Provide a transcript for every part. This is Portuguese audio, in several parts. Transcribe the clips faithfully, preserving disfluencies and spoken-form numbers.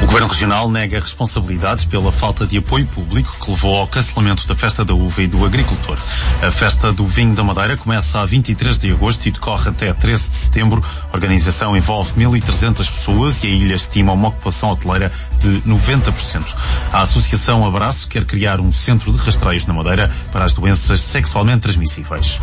Governo Regional nega responsabilidades pela falta de apoio público que levou ao cancelamento da Festa da Uva e do Agricultor. A Festa do Vinho da Madeira começa a vinte e três de agosto e decorre até treze de setembro. A organização envolve mil e trezentas pessoas e a ilha estima uma ocupação hoteleira de noventa por cento. A Associação Abraço quer criar um centro de rastreios na Madeira para as doenças sexualmente transmissíveis.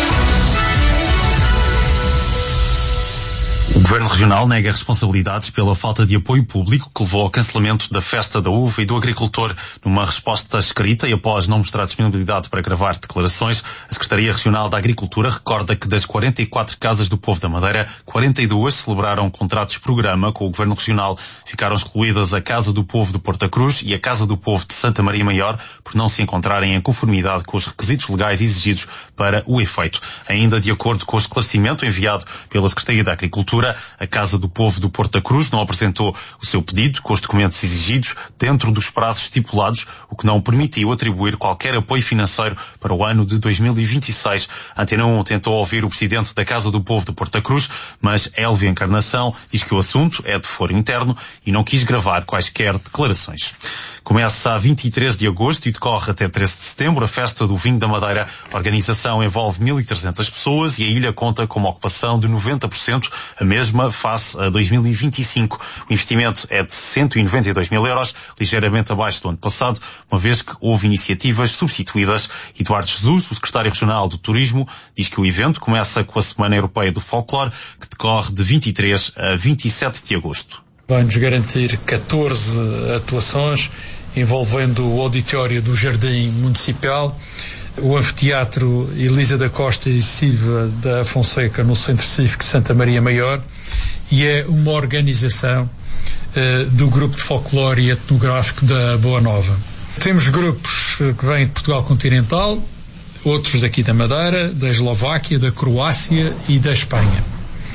O Governo Regional nega responsabilidades pela falta de apoio público que levou ao cancelamento da Festa da Uva e do Agricultor. Numa resposta escrita e após não mostrar disponibilidade para gravar declarações, a Secretaria Regional da Agricultura recorda que das quarenta e quatro Casas do Povo da Madeira, quarenta e duas celebraram contratos-programa com o Governo Regional. Ficaram excluídas a Casa do Povo de Porta Cruz e a Casa do Povo de Santa Maria Maior por não se encontrarem em conformidade com os requisitos legais exigidos para o efeito. Ainda de acordo com o esclarecimento enviado pela Secretaria da Agricultura, a Casa do Povo do Porta Cruz não apresentou o seu pedido com os documentos exigidos dentro dos prazos estipulados, o que não permitiu atribuir qualquer apoio financeiro para o ano de dois mil e vinte e seis. A Antena um tentou ouvir o presidente da Casa do Povo de Porta Cruz, mas Elvio Encarnação diz que o assunto é de foro interno e não quis gravar quaisquer declarações. Começa a vinte e três de agosto e decorre até treze de setembro a Festa do Vinho da Madeira. A organização envolve mil e trezentas pessoas e a ilha conta com uma ocupação de noventa por cento, a mesma face a dois mil e vinte e cinco. O investimento é de cento e noventa e dois mil euros, ligeiramente abaixo do ano passado, uma vez que houve iniciativas substituídas. Eduardo Jesus, o secretário regional do Turismo, diz que o evento começa com a Semana Europeia do Folclore, que decorre de vinte e três a vinte e sete de agosto. Vai-nos garantir catorze atuações envolvendo o auditório do Jardim Municipal, o Anfiteatro Elisa da Costa e Silva da Fonseca no Centro Cívico de Santa Maria Maior, e é uma organização uh, do Grupo de Folclore e Etnográfico da Boa Nova. Temos grupos que vêm de Portugal continental, outros daqui da Madeira, da Eslováquia, da Croácia e da Espanha.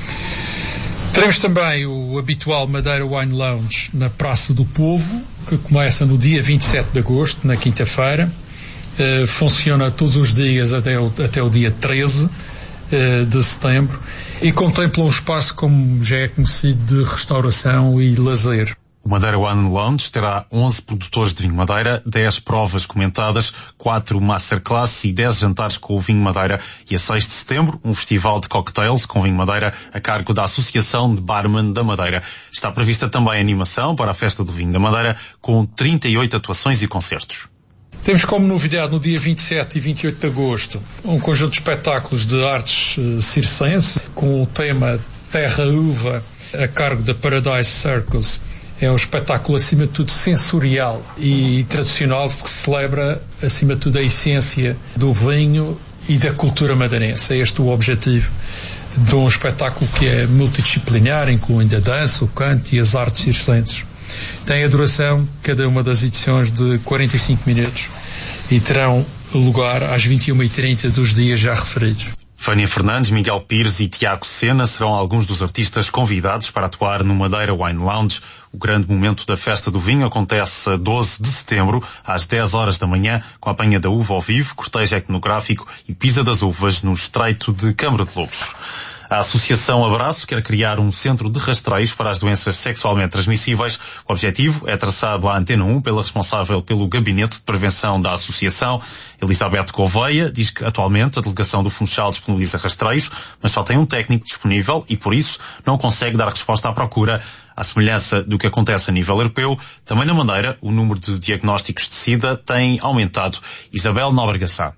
Teremos também o habitual Madeira Wine Lounge na Praça do Povo, que começa no dia vinte e sete de agosto, na quinta-feira. Uh, funciona todos os dias até o, até o dia treze uh, de setembro e contempla um espaço, como já é conhecido, de restauração e lazer. O Madeira Wine Lounge terá onze produtores de vinho Madeira, dez provas comentadas, quatro masterclass e dez jantares com o vinho Madeira. E a seis de setembro, um festival de cocktails com vinho Madeira a cargo da Associação de Barman da Madeira. Está prevista também animação para a Festa do Vinho da Madeira, com trinta e oito atuações e concertos. Temos como novidade no dia vinte e sete e vinte e oito de agosto um conjunto de espetáculos de artes uh, circense com o tema Terra Uva a cargo da Paradise Circus. É um espetáculo acima de tudo sensorial e tradicional que celebra acima de tudo a essência do vinho e da cultura madeirense. É este o objetivo de um espetáculo que é multidisciplinar, incluindo a dança, o canto e as artes circenses. Tem a duração, cada uma das edições, de quarenta e cinco minutos e terão lugar às vinte e uma e trinta dos dias já referidos. Fânia Fernandes, Miguel Pires e Tiago Sena serão alguns dos artistas convidados para atuar no Madeira Wine Lounge. O grande momento da Festa do Vinho acontece a doze de setembro, às dez horas da manhã, com a apanha da uva ao vivo, cortejo etnográfico e pisa das uvas no Estreito de Câmara de Lobos. A Associação Abraço quer criar um centro de rastreios para as doenças sexualmente transmissíveis. O objetivo é traçado à Antena um pela responsável pelo Gabinete de Prevenção da Associação. Elizabeth Gouveia diz que atualmente a delegação do Funchal disponibiliza rastreios, mas só tem um técnico disponível e por isso não consegue dar resposta à procura. À semelhança do que acontece a nível europeu, também na Madeira o número de diagnósticos de SIDA tem aumentado. Isabel Nóbrega-Sá.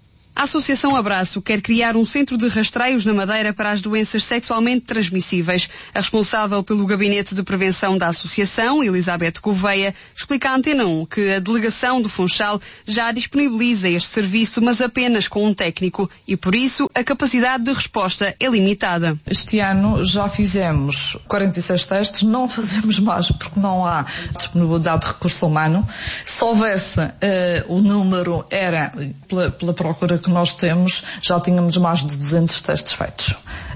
A Associação Abraço quer criar um centro de rastreios na Madeira para as doenças sexualmente transmissíveis. A responsável pelo Gabinete de Prevenção da Associação, Elizabeth Gouveia, explica à Antena um que a delegação do Funchal já disponibiliza este serviço, mas apenas com um técnico, e por isso a capacidade de resposta é limitada. Este ano já fizemos quarenta e seis testes, não fazemos mais porque não há disponibilidade de recurso humano. Se houvesse uh, o número, era pela, pela procura que nós temos, já tínhamos mais de duzentos testes feitos.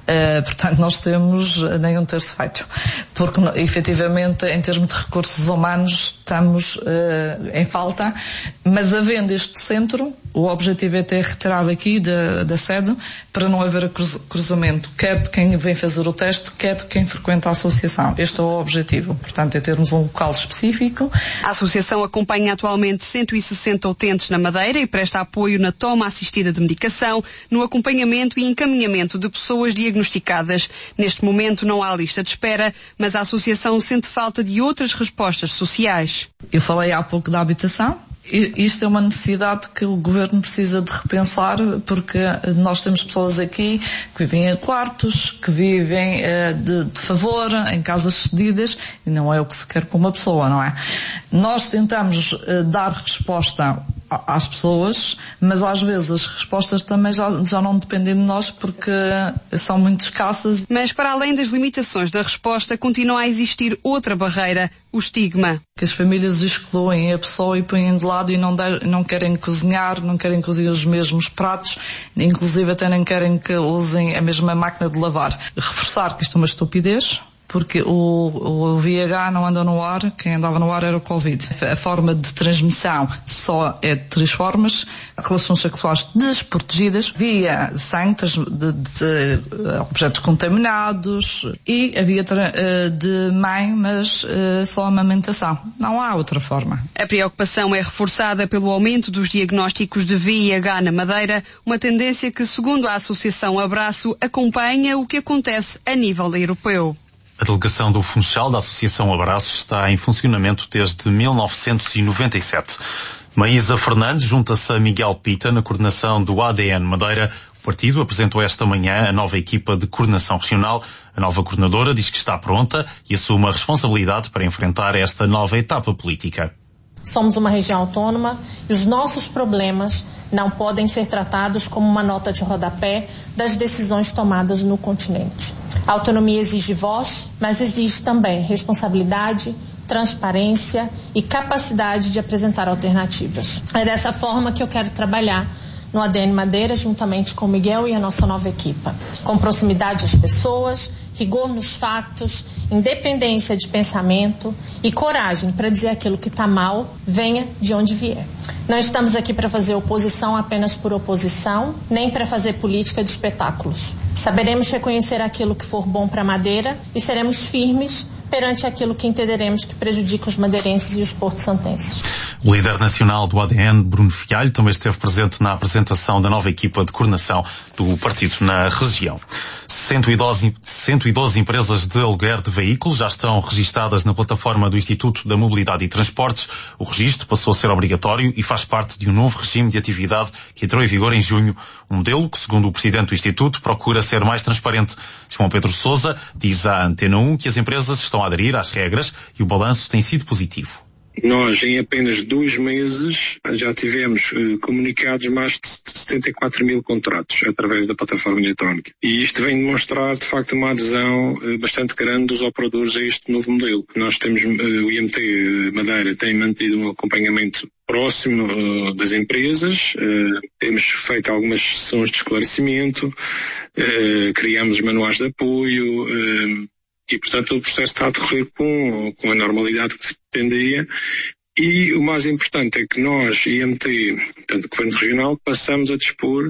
Uh, portanto, nós temos nem um terço feito. Porque, efetivamente, em termos de recursos humanos, estamos uh, em falta, mas havendo este centro, o objetivo é ter retirado aqui da, da sede para não haver cruz, cruzamento, quer de quem vem fazer o teste, quer de quem frequenta a associação. Este é o objetivo. Portanto, é termos um local específico. A associação acompanha atualmente cento e sessenta utentes na Madeira e presta apoio na toma assistida de medicação, no acompanhamento e encaminhamento de pessoas diagnosticadas. Neste momento não há lista de espera, mas a associação sente falta de outras respostas sociais. Eu falei há pouco da habitação. Isto é uma necessidade que o Governo precisa de repensar, porque nós temos pessoas aqui que vivem em quartos, que vivem uh, de, de favor, em casas cedidas, e não é o que se quer para uma pessoa, não é? Nós tentamos uh, dar resposta às pessoas, mas às vezes as respostas também já, já não dependem de nós porque são muito escassas. Mas para além das limitações da resposta, continua a existir outra barreira, o estigma. Que as famílias excluem a pessoa e põem de lado e não, de, não querem cozinhar, não querem cozinhar os mesmos pratos, inclusive até nem querem que usem a mesma máquina de lavar. Reforçar que isto é uma estupidez, porque o, o V I H não anda no ar, quem andava no ar era o Covid. A forma de transmissão só é de três formas: relações sexuais desprotegidas, via sangue, de, de objetos contaminados, e a via de mãe, mas uh, só amamentação. Não há outra forma. A preocupação é reforçada pelo aumento dos diagnósticos de V I H na Madeira, uma tendência que, segundo a Associação Abraço, acompanha o que acontece a nível europeu. A delegação do Funchal, da Associação Abraço, está em funcionamento desde mil novecentos e noventa e sete. Maísa Fernandes junta-se a Miguel Pita na coordenação do A D N Madeira. O partido apresentou esta manhã a nova equipa de coordenação regional. A nova coordenadora diz que está pronta e assume a responsabilidade para enfrentar esta nova etapa política. Somos uma região autônoma e os nossos problemas não podem ser tratados como uma nota de rodapé das decisões tomadas no continente. A autonomia exige voz, mas exige também responsabilidade, transparência e capacidade de apresentar alternativas. É dessa forma que eu quero trabalhar no A D N Madeira, juntamente com o Miguel e a nossa nova equipa. Com proximidade às pessoas, rigor nos fatos, independência de pensamento e coragem para dizer aquilo que está mal, venha de onde vier. Não estamos aqui para fazer oposição apenas por oposição, nem para fazer política de espetáculos. Saberemos reconhecer aquilo que for bom para a Madeira e seremos firmes perante aquilo que entenderemos que prejudica os madeirenses e os porto-santenses. O líder nacional do A D N, Bruno Fialho, também esteve presente na apresentação da nova equipa de coordenação do partido na região. cento e doze, cento e doze empresas de aluguer de veículos já estão registadas na plataforma do Instituto da Mobilidade e Transportes. O registro passou a ser obrigatório e faz parte de um novo regime de atividade que entrou em vigor em junho. Um modelo que, segundo o presidente do Instituto, procura ser mais transparente. João Pedro Sousa diz à Antena um que as empresas estão a aderir às regras e o balanço tem sido positivo. Nós, em apenas dois meses, já tivemos uh, comunicados mais de setenta e quatro mil contratos através da plataforma eletrónica. E isto vem demonstrar, de facto, uma adesão uh, bastante grande dos operadores a este novo modelo. Nós temos, uh, o I M T Madeira tem mantido um acompanhamento próximo uh, das empresas, uh, temos feito algumas sessões de esclarecimento, uh, criamos manuais de apoio, uh, e, portanto, o processo está a decorrer com, com a normalidade que se pretendia. E o mais importante é que nós, I M T, portanto, Governo Regional, passamos a dispor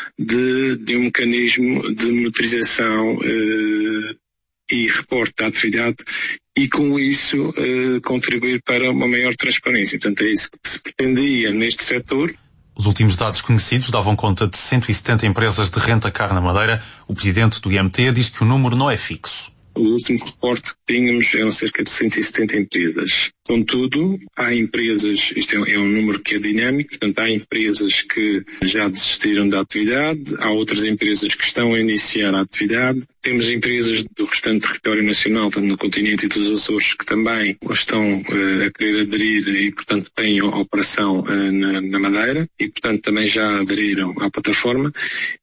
de, de um mecanismo de monitorização eh, e reporte da atividade e, com isso, eh, contribuir para uma maior transparência. Portanto, é isso que se pretendia neste setor. Os últimos dados conhecidos davam conta de cento e setenta empresas de renta-car na Madeira. O presidente do I M T diz que o número não é fixo. O último reporte que tínhamos eram cerca de cento e setenta empresas. Contudo, há empresas, isto é, é um número que é dinâmico, portanto há empresas que já desistiram da atividade, há outras empresas que estão a iniciar a atividade, temos empresas do restante território nacional, portanto no continente e dos Açores, que também estão uh, a querer aderir e, portanto, têm a operação uh, na, na Madeira e, portanto, também já aderiram à plataforma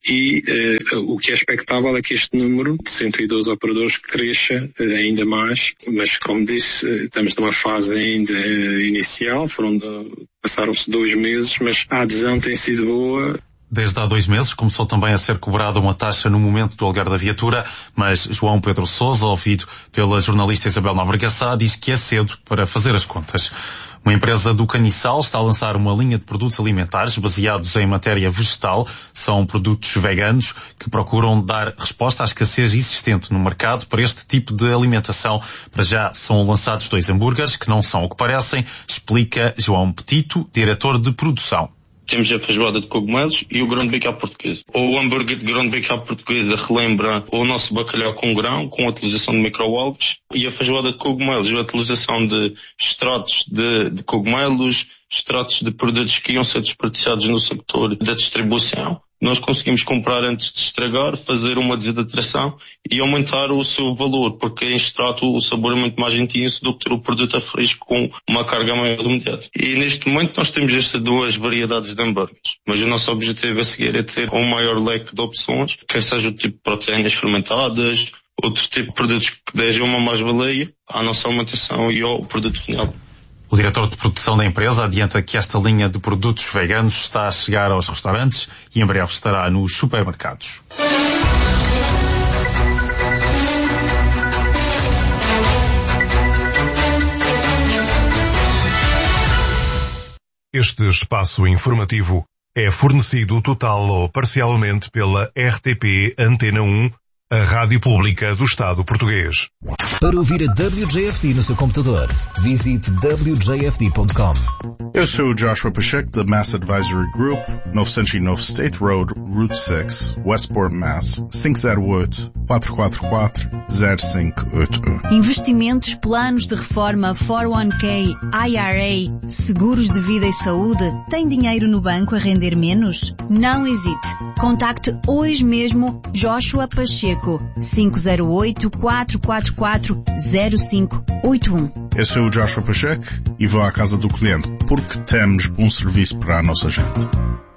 e uh, o que é expectável é que este número de cento e doze operadores cresça uh, ainda mais, mas como disse, uh, estamos numa fase ainda uh, inicial, foram de, passaram-se dois meses, mas a adesão tem sido boa. Desde há dois meses começou também a ser cobrada uma taxa no momento do aluguer da viatura, mas João Pedro Sousa, ouvido pela jornalista Isabel Nóbrega Sá, diz que é cedo para fazer as contas. Uma empresa do Caniçal está a lançar uma linha de produtos alimentares baseados em matéria vegetal. São produtos veganos que procuram dar resposta à escassez existente no mercado para este tipo de alimentação. Para já são lançados dois hambúrgueres que não são o que parecem, explica João Petito, diretor de produção. Temos a feijoada de cogumelos e o grão de bico à portuguesa. O hambúrguer de grão de bico à portuguesa relembra o nosso bacalhau com grão, com a utilização de microalgas, e a feijoada de cogumelos, a utilização de extratos de, de cogumelos, extratos de produtos que iam ser desperdiçados no setor da distribuição. Nós conseguimos comprar antes de estragar, fazer uma desidratação e aumentar o seu valor, porque em extrato o sabor é muito mais intenso do que ter o produto a fresco com uma carga maior de umidade. E neste momento nós temos estas duas variedades de hambúrgueres, mas o nosso objetivo a seguir é ter um maior leque de opções, quer seja o tipo de proteínas fermentadas, outro tipo de produtos que deixem uma mais-valia à nossa alimentação e ao produto final. O diretor de produção da empresa adianta que esta linha de produtos veganos está a chegar aos restaurantes e em breve estará nos supermercados. Este espaço informativo é fornecido total ou parcialmente pela R T P Antena um, a Rádio Pública do Estado Português. Para ouvir a W J F D no seu computador, visite w j f d ponto com. Eu sou o Joshua Pacheco, da Mass Advisory Group, novecentos e nove State Road, Route seis, Westport, Mass. cinco zero oito, quatro quatro quatro, zero cinco oito um. Investimentos, planos de reforma, quatro um K, I R A, seguros de vida e saúde. Tem dinheiro no banco a render menos? Não hesite. Contacte hoje mesmo Joshua Pacheco, cinco zero oito, quatro quatro quatro, zero cinco oito um. Eu sou o Joshua Pacheco e vou à casa do cliente porque temos bom serviço para a nossa gente.